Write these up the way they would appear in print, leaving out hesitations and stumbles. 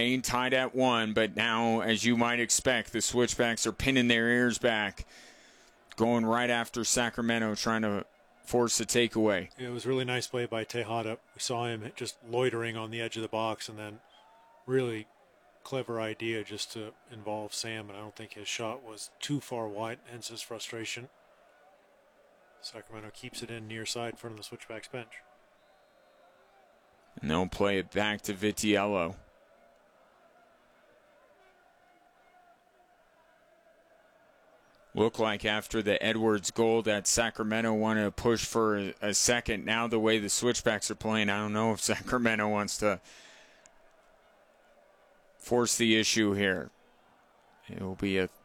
remain tied at 1, but now, as you might expect, the Switchbacks are pinning their ears back, going right after Sacramento, trying to force a takeaway. It was really nice play by Tejada. We saw him just loitering on the edge of the box, and then really clever idea just to involve Sam, and I don't think his shot was too far wide, hence his frustration. Sacramento keeps it in near side in front of the Switchbacks bench. And they'll play it back to Vitiello. Looked like after the Edwards goal that Sacramento wanted to push for a second. Now the way the Switchbacks are playing, I don't know if Sacramento wants to force the issue here. It will be a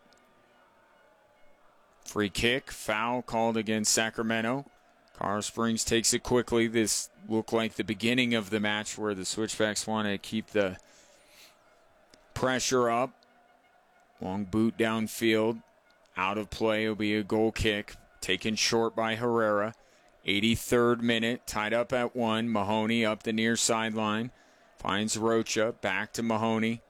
free kick, foul called against Sacramento. Colorado Springs takes it quickly. This looked like the beginning of the match where the Switchbacks want to keep the pressure up. Long boot downfield. Out of play will be a goal kick. Taken short by Herrera. 83rd minute. Tied up at 1. Mahoney up the near sideline. Finds Rocha. Back to Mahoney.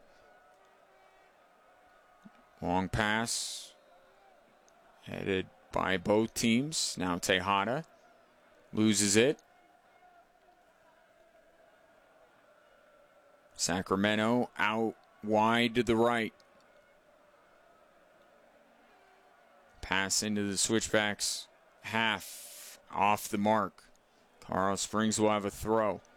Long pass. Headed by both teams. Now Tejada. Loses it. Sacramento out wide to the right. Pass into the Switchbacks. Half off the mark. Colorado Springs will have a throw.